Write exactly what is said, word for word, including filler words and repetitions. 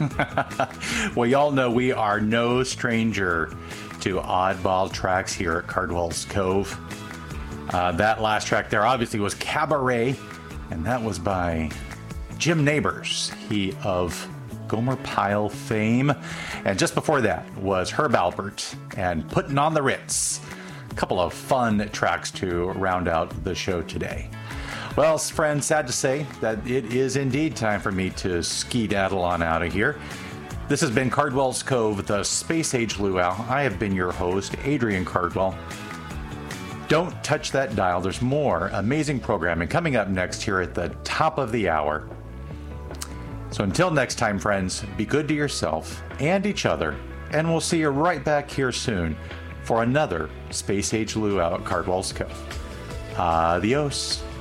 Well, y'all know we are no stranger to oddball tracks here at Cardwell's Cove. Uh, that last track there obviously was Cabaret, and that was by Jim Nabors, he of Gomer Pyle fame. And just before that was Herb Alpert and Puttin' on the Ritz. A couple of fun tracks to round out the show today. Well, friends, sad to say that it is indeed time for me to ski-daddle on out of here. This has been Cardwell's Cove, the Space Age Luau. I have been your host, Adrian Cardwell. Don't touch that dial. There's more amazing programming coming up next here at the top of the hour. So until next time, friends, be good to yourself and each other, and we'll see you right back here soon for another Space Age Luau at Cardwell's Cove. Adios.